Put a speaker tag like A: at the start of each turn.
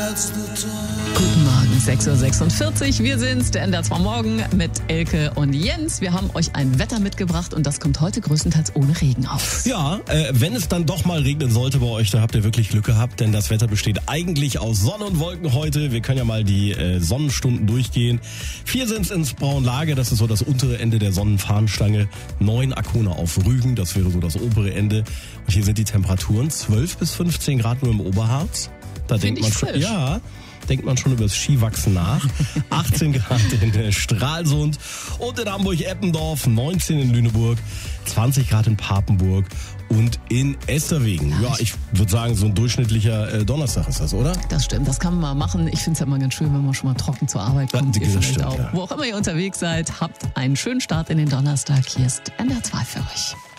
A: Guten Morgen, 6.46 Uhr. Wir sind's, der NDR 2 Morgen mit Elke und Jens. Wir haben euch ein Wetter mitgebracht und das kommt heute größtenteils ohne Regen aus.
B: Ja, wenn es dann doch mal regnen sollte bei euch, dann habt ihr wirklich Glück gehabt, denn das Wetter besteht eigentlich aus Sonne und Wolken heute. Wir können ja mal die Sonnenstunden durchgehen. 4 sind's ins Braunlage, das ist so das untere Ende der Sonnenfahnenstange. 9 Arkona auf Rügen, das wäre so das obere Ende. Und hier sind die Temperaturen 12 bis 15 Grad nur im Oberharz. Da denkt man schon, denkt man schon über das Skiwachsen nach. 18 Grad in Stralsund und in Hamburg-Eppendorf, 19 in Lüneburg, 20 Grad in Papenburg und in Esterwegen. Ja, ich würde sagen, so ein durchschnittlicher Donnerstag ist das, oder?
A: Das stimmt, das kann man mal machen. Ich finde es ja immer ganz schön, wenn man schon mal trocken zur Arbeit kommt.
B: Ja,
A: ihr vielleicht
B: stimmt,
A: auch.
B: ja.
A: Wo auch immer ihr unterwegs seid, habt einen schönen Start in den Donnerstag. Hier ist NDR 2 für euch.